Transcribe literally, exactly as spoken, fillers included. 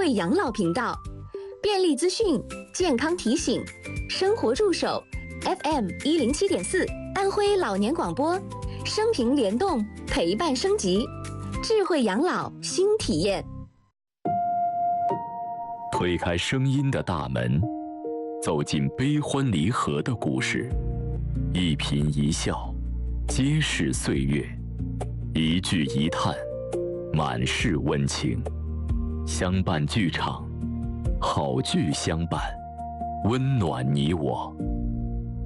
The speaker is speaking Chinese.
慧养老频道，便利资讯、健康提醒、生活助手 ，F M 一零七点四，安徽老年广播，生平联动，陪伴升级，智慧养老新体验。 推开声音的大门，走进悲欢离合的故事，一颦一笑，皆是岁月；一句一叹，满是温情。相伴剧场，好剧相伴，温暖你我。